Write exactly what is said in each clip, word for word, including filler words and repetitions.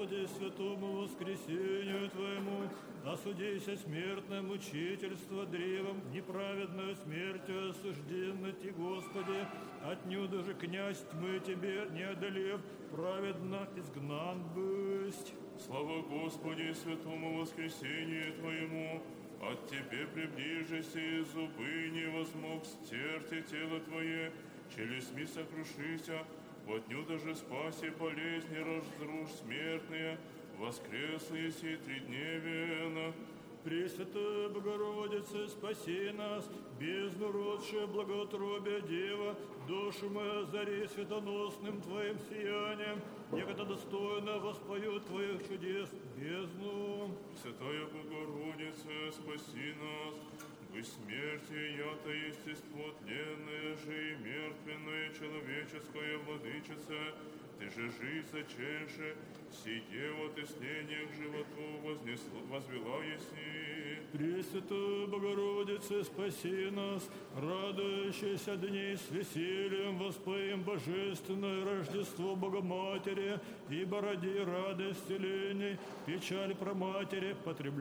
Господи, святому воскресению Твоему, осудейся смертное мучительство древом, неправедную смертью осужденно Ти, Господи, отнюдь же князь тьмы Тебе, не одолев, праведно изгнан бысть. Слава Господи, святому воскресению Твоему, от Тебе приближися, и зубы не возмог стерти тело Твое, челюстьми сокрушися, отнюдь же спаси болезни, разрушь смертные, воскреслые сей тридневен. Пресвятая Богородица, спаси нас, бездну родшая благоутробия Дева, душу мы озари светоносным Твоим сиянием, некогда достойно воспою Твоих чудес бездну. Святая Богородица, спаси нас, бессмертие я-то естество тленное же и мертвенное человеческое владычица, Ты же жизнь зачеше, сие в отыслениях животу вознесла, возвела еси. Пресвятая Богородица, спаси нас, радующийся дней с весельем воспоим божественное Рождество Богоматери, ибо ради радость вселенной, печаль проматери,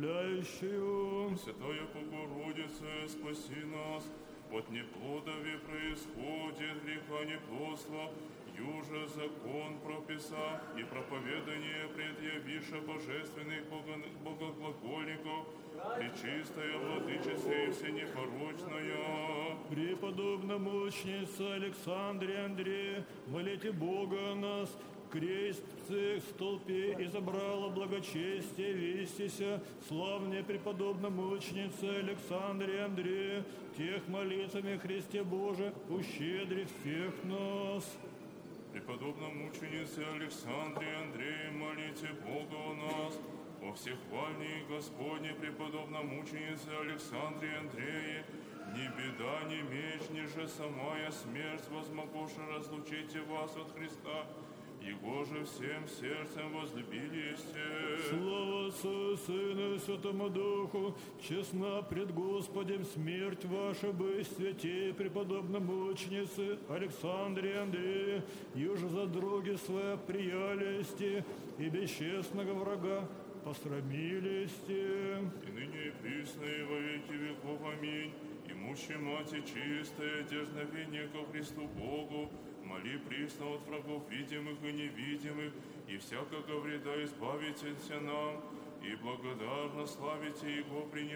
потребляющую. Святая Богородица, спаси нас, от неплодови происходит греха неплодства, юже закон прописа и проповедание предъявиша божественных богоглагольников, пречистая владычица и всенепорочная. Преподобная мученица Александре Андрея, молите Бога о нас, крест в столпе изобрала благочестие, вестися, славная преподобная мученица Александре Андрея, тех молитвами Христе Боже, ущедри всех нас. Преподобная мученица Александре Андрея, молите Бога о нас. О всехвальней Господне, преподобная мученица Александре Андрея, ни беда, ни меч, ни же самая смерть возмогоша разлучите вас от Христа, Его же всем сердцем возлюбили есте. Слава Отцу, Сыну и Святому Духу, честна пред Господем смерть ваша бы, святей преподобной мученицы Александре Андрея, юже за други своя приялисти и бесчестного врага посрамилисти. И ныне и присно, и во веки веков. Аминь. И мучи Мати чистая, дерзновение ко Христу Богу, моли присно от врагов видимых и невидимых, и всякого вреда избавитеся нам, и благодарно славите Его, принимайте